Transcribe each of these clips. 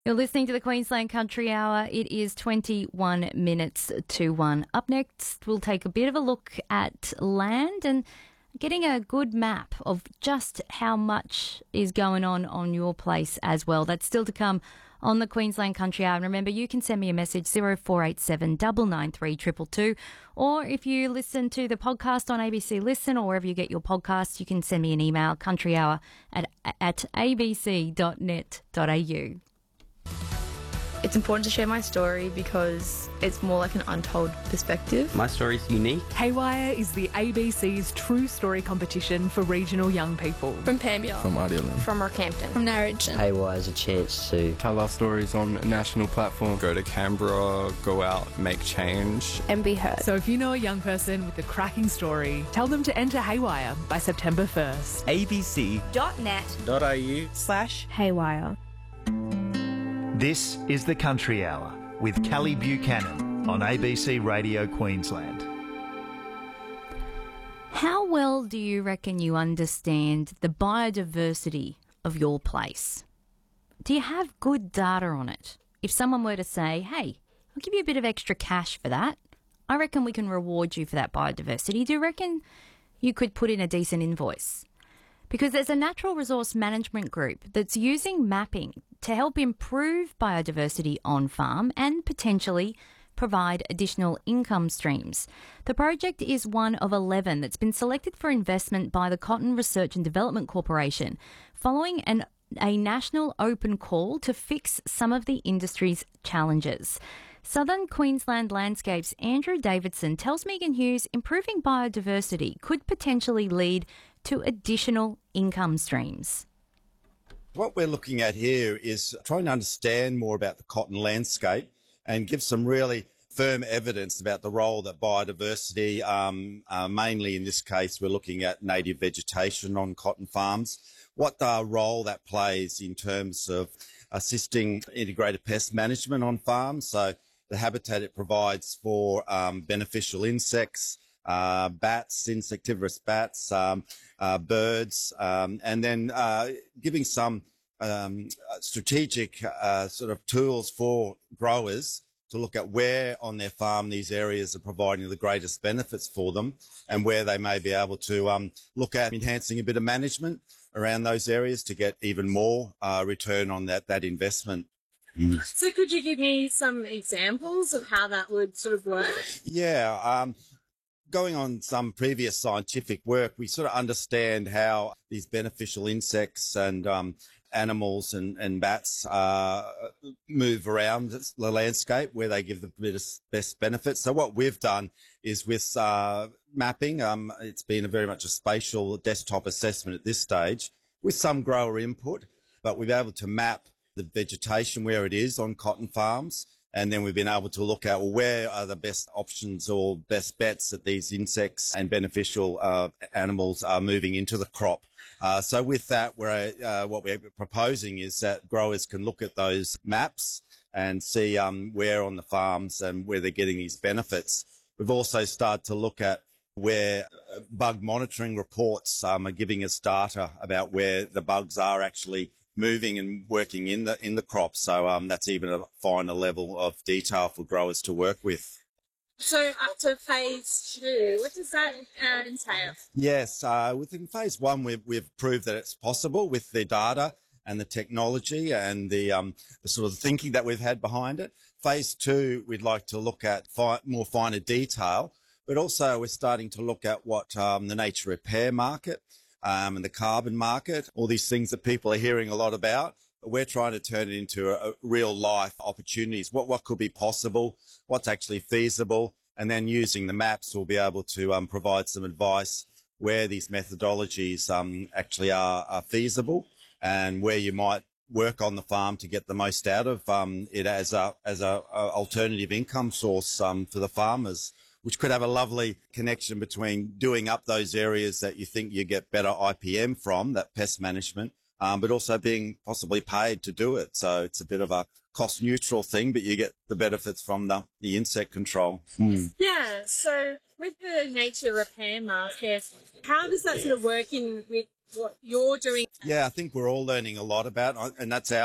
You're listening to the Queensland Country Hour. It is 21 minutes to 1. Up next, we'll take a bit of a look at land and getting a good map of just how much is going on your place as well. That's still to come on the Queensland Country Hour. And remember, you can send me a message 0487 993 222, or if you listen to the podcast on ABC Listen or wherever you get your podcasts, you can send me an email, countryhour@abc.net.au. It's important to share my story because it's more like an untold perspective. My story's unique. Haywire is the ABC's true story competition for regional young people. From Pambia. From Idealand. From Rockhampton. From Narrogin. Haywire is a chance to tell our stories on a national platform. Go to Canberra, go out, make change. And be heard. So if you know a young person with a cracking story, tell them to enter Haywire by September 1st. abc.net.au/Haywire. This is the Country Hour with Callie Buchanan on ABC Radio Queensland. How well do you reckon you understand the biodiversity of your place? Do you have good data on it? If someone were to say, hey, I'll give you a bit of extra cash for that, I reckon we can reward you for that biodiversity. Do you reckon you could put in a decent invoice? Because there's a natural resource management group that's using mapping to help improve biodiversity on farm and potentially provide additional income streams. The project is one of 11 that's been selected for investment by the Cotton Research and Development Corporation following a national open call to fix some of the industry's challenges. Southern Queensland Landscapes' Andrew Davidson tells Megan Hughes improving biodiversity could potentially lead to additional income streams. What we're looking at here is trying to understand more about the cotton landscape and give some really firm evidence about the role that biodiversity, mainly in this case, we're looking at native vegetation on cotton farms, what role that plays in terms of assisting integrated pest management on farms. So the habitat it provides for beneficial insects, bats, insectivorous bats, birds, and then giving some strategic sort of tools for growers to look at where on their farm these areas are providing the greatest benefits for them and where they may be able to look at enhancing a bit of management around those areas to get even more return on that investment. So could you give me some examples of how that would sort of work? Yeah. Going on some previous scientific work, we sort of understand how these beneficial insects and animals and bats move around the landscape where they give the best benefits. So what we've done is with mapping, it's been very much a spatial desktop assessment at this stage with some grower input, but we've been able to map the vegetation where it is on cotton farms. And then we've been able to look at, well, where are the best options or best bets that these insects and beneficial animals are moving into the crop. So with that, what we're proposing is that growers can look at those maps and see where on the farms and where they're getting these benefits. We've also started to look at where bug monitoring reports are giving us data about where the bugs are actually moving and working in the crop. So that's even a finer level of detail for growers to work with. So up to phase 2, what does that entail? Yes, within phase 1, we've proved that it's possible with the data and the technology and the sort of thinking that we've had behind it. Phase 2, we'd like to look at more finer detail, but also we're starting to look at what the nature repair market and the carbon market, all these things that people are hearing a lot about. But we're trying to turn it into a real life opportunities. What could be possible? What's actually feasible? And then using the maps, we'll be able to provide some advice where these methodologies actually are feasible and where you might work on the farm to get the most out of it as a alternative income source for the farmers, which could have a lovely connection between doing up those areas that you think you get better IPM from, that pest management, but also being possibly paid to do it. So it's a bit of a cost neutral thing, but you get the benefits from the insect control. Yeah, so with the nature repair market, how does that sort of work in with what you're doing? Yeah, I think we're all learning a lot about, and that's our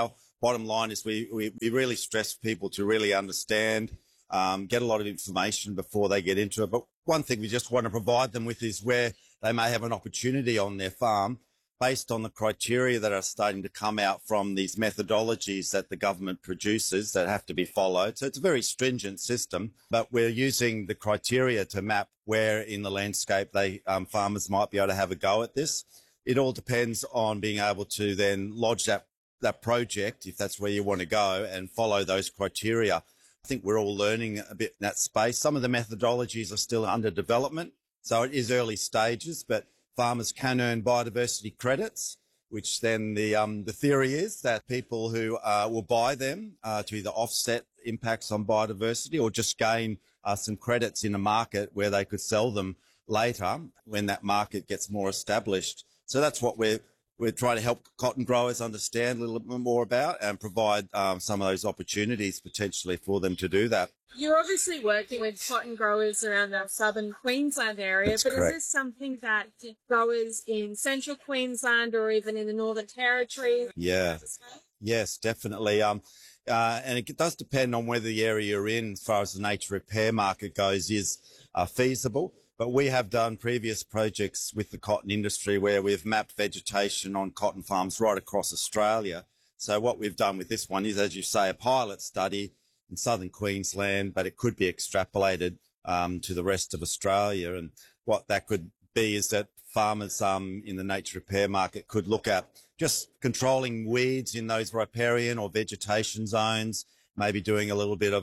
bottom line is we really stress people to really understand, get a lot of information before they get into it. But one thing we just want to provide them with is where they may have an opportunity on their farm based on the criteria that are starting to come out from these methodologies that the government produces that have to be followed. So it's a very stringent system, but we're using the criteria to map where in the landscape farmers might be able to have a go at this. It all depends on being able to then lodge that project, if that's where you want to go, and follow those criteria. I think we're all learning a bit in that space. Some of the methodologies are still under development, so it is early stages, but farmers can earn biodiversity credits, which then the theory is that people who will buy them to either offset impacts on biodiversity or just gain some credits in a market where they could sell them later when that market gets more established. So that's what we're trying to help cotton growers understand a little bit more about and provide some of those opportunities potentially for them to do that. You're obviously working with cotton growers around the southern Queensland area, That's but correct. is this something that growers in central Queensland or even in the Northern Territory? Yeah. Yes, definitely. And it does depend on whether the area you're in, as far as the nature repair market goes, is feasible. But we have done previous projects with the cotton industry where we've mapped vegetation on cotton farms right across Australia. So what we've done with this one is, as you say, a pilot study in southern Queensland, but it could be extrapolated to the rest of Australia. And what that could be is that farmers in the nature repair market could look at just controlling weeds in those riparian or vegetation zones, maybe doing a little bit of,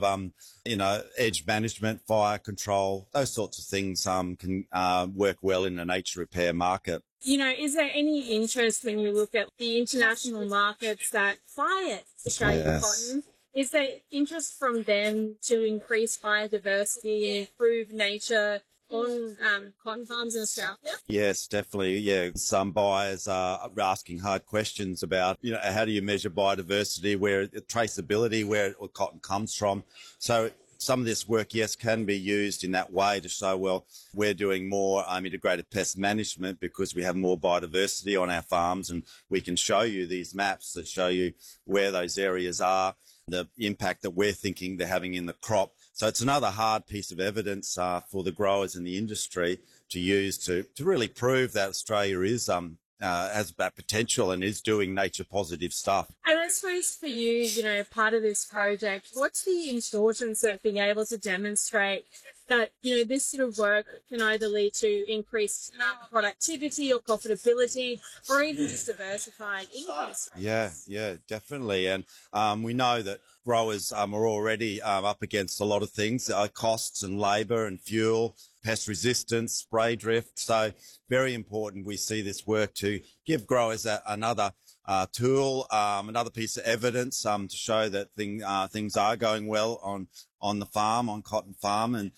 edge management, fire control, those sorts of things can work well in the nature repair market. Is there any interest when you look at the international markets that buy Australian cotton? Is there interest from them to increase biodiversity, improve nature on cotton farms in Australia? Yes, definitely. Yeah, some buyers are asking hard questions about, how do you measure biodiversity, traceability, where cotton comes from. So some of this work, yes, can be used in that way to show, well, we're doing more integrated pest management because we have more biodiversity on our farms, and we can show you these maps that show you where those areas are, the impact that we're thinking they're having in the crop. So it's another hard piece of evidence for the growers in the industry to use to really prove that Australia is has that potential and is doing nature positive stuff. And I suppose for you, part of this project, what's the importance of being able to demonstrate that, this sort of work can either lead to increased productivity or profitability or even just diversified income streams? Yeah, definitely. And we know that growers are already up against a lot of things, costs and labour and fuel, pest resistance, spray drift. So very important we see this work to give growers another tool, another piece of evidence to show that things are going well on the farm, on cotton farm. And,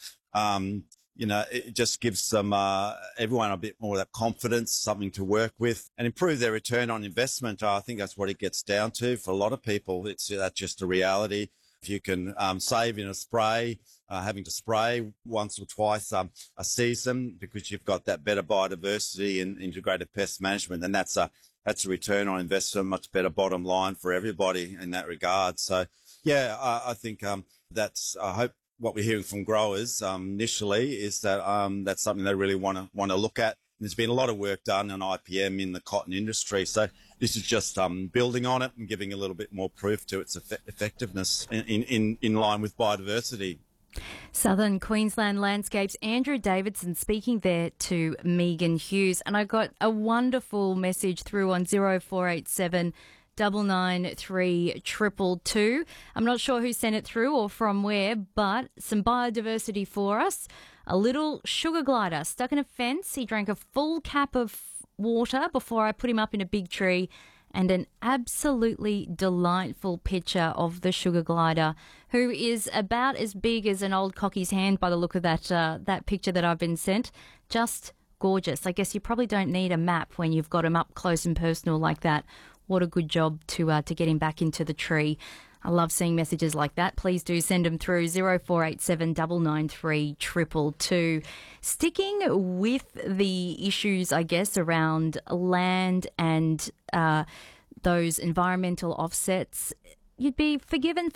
it just gives them, everyone a bit more of that confidence, something to work with and improve their return on investment. I think that's what it gets down to for a lot of people. That's just a reality. If you can save in a spray, having to spray once or twice a season because you've got that better biodiversity and integrated pest management, then that's a return on investment, much better bottom line for everybody in that regard. So, yeah, I think I hope what we're hearing from growers initially is that that's something they really want to look at. There's been a lot of work done on IPM in the cotton industry, so this is just building on it and giving a little bit more proof to its effectiveness in line with biodiversity. Southern Queensland Landscapes, Andrew Davidson speaking there to Megan Hughes. And I got a wonderful message through on 0487 993 222. I'm not sure who sent it through or from where, but some biodiversity for us. A little sugar glider stuck in a fence. He drank a full cap of water before I put him up in a big tree, and an absolutely delightful picture of the sugar glider, who is about as big as an old cockie's hand by the look of that picture that I've been sent. Just gorgeous. I guess you probably don't need a map when you've got him up close and personal like that. What a good job to get him back into the tree. I love seeing messages like that. Please do send them through 0487 993 222. Sticking with the issues, I guess, around land and those environmental offsets, you'd be forgiven